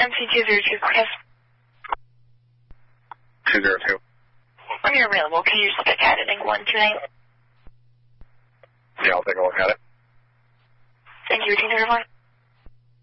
MC202, Chris. 202. When you're available, can you just pick at it and go on tonight? Yeah, I'll take a look at it. Thank you, 1801.